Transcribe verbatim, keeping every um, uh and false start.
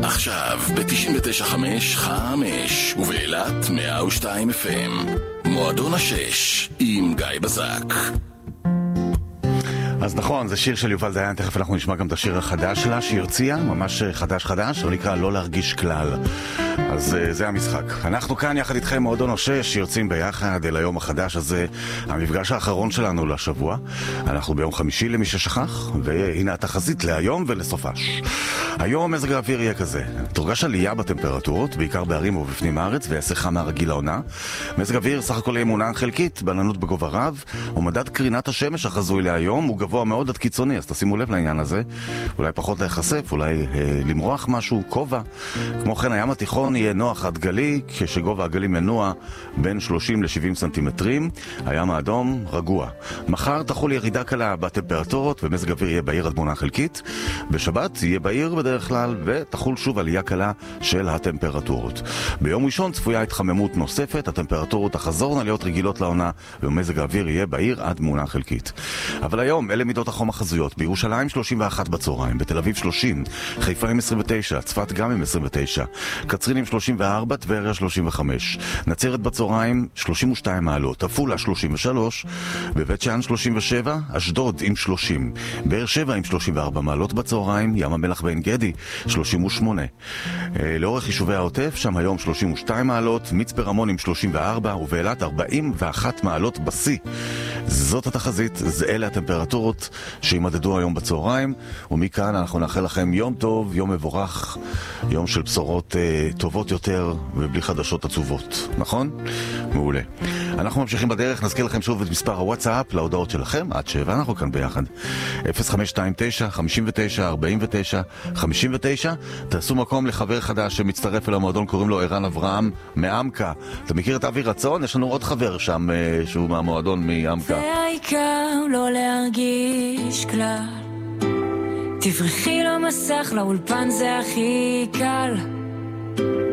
עכשיו ב-תשעים ותשע נקודה חמש חמש ובאילת מאה ושתיים אף אם. מועדון השש עם גיא בזק. אז נכון, זה שיר של יובל דיין, תכף אנחנו נשמע גם את השיר החדש שלה שהיא הרציעה, ממש חדש חדש, הוא נקרא לא להרגיש כלל. אז זה המשחק. אנחנו כאן יחד איתכם מועדון השש, יוצאים ביחד אל היום החדש הזה, המפגש האחרון שלנו לשבוע. אנחנו ביום חמישי למי ששכח, והנה התחזית להיום ולסופש. היום מזג האוויר יהיה כזה, תורגש עלייה בטמפרטורות, בעיקר בערים ובפנים הארץ, ויעשה חם מהרגיל לעונה. מזג האוויר סך הכל יהיה מעונן חלקית, בלנות בגובה רב, ומדד קרינת השמש החזוי להיום הוא גבוה מאוד עד קיצוני, אז תשימו לב לעניין הזה. אולי פחות להיחשף, אולי אה, למרוח משהו, כובע. כמו כן, הים התיכון יהיה נוח עד גלי, כשגובה הגלים ינוע בין שלושים ל-שבעים סנטימטרים. הים האדום רגוע. מחר תחול ירידה קלה בטמפרטורות, ומזג האוויר יהיה בעיר עד מעונן חלקית. בשבת יהיה בעיר בדרך כלל, ותחול שוב עלייה קלה של הטמפרטורות. ביום ראשון צפויה התחממות נוספת, הטמפרטורות תחזורנה להיות רגילות לעונה, ומזג האוויר יהיה בעיר עד מעונן חלקית. אבל היום אלה מידות החום החזויות. בירושלים שלושים ואחת בצהריים, בתל אביב שלושים, חיפה עם עשרים ותשע, צפת גם עם עשרים ותשע, קצרין עם שלושים וארבע, טבריה שלושים וחמש, נצרת בצהריים שלושים ושתיים מעלות, עפולה שלושים ושלוש, בבית שאן שלושים ושבע, אשדוד עם שלושים, באר שבע עם שלושים וארבע מעלות בצהריים, ים המלח בעין גדי שלושים ושמונה. לאורך יישובי העוטף, שם היום שלושים ושתיים מעלות, מצפה רמון עם שלושים וארבע, ובאילת ארבעים ואחת מעלות בשיא. זאת התחזית, זה אלה הטמפרטורות שימדדו היום בצהריים, ומכאן אנחנו נאחל לכם יום טוב, יום מבורך, יום של בשורות אה, טובות יותר ובלי חדשות עצובות, נכון? מעולה. אנחנו ממשיכים בדרך, נזכיר לכם שוב את מספר הוואטסאפ להודעות שלכם, עד שבע, אנחנו כאן ביחד. אפס חמש שתיים תשע חמש תשע ארבע תשע חמש תשע. תעשו מקום לחבר חדש שמצטרף אל המועדון, קוראים לו ערן אברהם מעמקה. אתה מכיר את אבי רצון? יש לנו עוד חבר שם אה, שהוא מהמועדון מעמקה. והעיקר לא להרגיש כלל, תברכי למסך, לאולפן זה הכי קל.